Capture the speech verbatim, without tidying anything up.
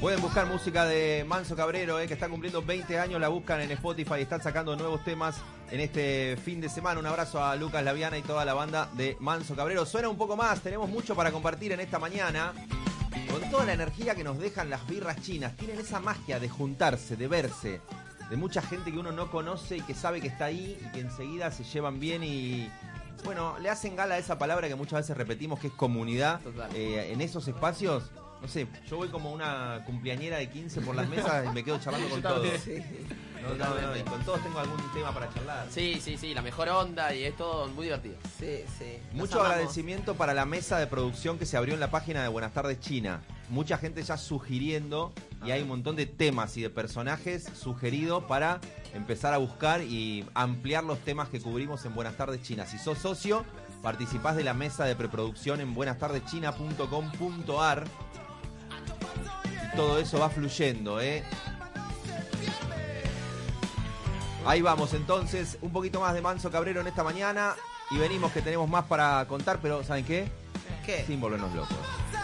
Pueden buscar música de Manso Cabrero, eh, que está cumpliendo veinte años, la buscan en Spotify y están sacando nuevos temas en este fin de semana. Un abrazo a Lucas Laviana y toda la banda de Manso Cabrero. Suena un poco más, tenemos mucho para compartir en esta mañana. Con toda la energía que nos dejan las birras chinas, tienen esa magia de juntarse, de verse, de mucha gente que uno no conoce y que sabe que está ahí y que enseguida se llevan bien y... Bueno, le hacen gala a esa palabra que muchas veces repetimos, que es comunidad. Eh, en esos espacios, no sé, yo voy como una cumpleañera de quince por las mesas y me quedo charlando con todos. Sí. No, no, no, y con todos tengo algún tema para charlar. Sí, sí, sí, la mejor onda y es todo muy divertido. Sí, sí. Mucho agradecimiento para la mesa de producción que se abrió en la página de Buenas Tardes China. Mucha gente ya sugiriendo y hay un montón de temas y de personajes sugeridos para empezar a buscar y ampliar los temas que cubrimos en Buenas Tardes China. Si sos socio, participás de la mesa de preproducción en buenas tardes china punto com punto a r y todo eso va fluyendo, ¿eh? Ahí vamos entonces, un poquito más de Manso Cabrero en esta mañana y venimos que tenemos más para contar, pero ¿saben qué? ¿Qué? Sin volvernos locos.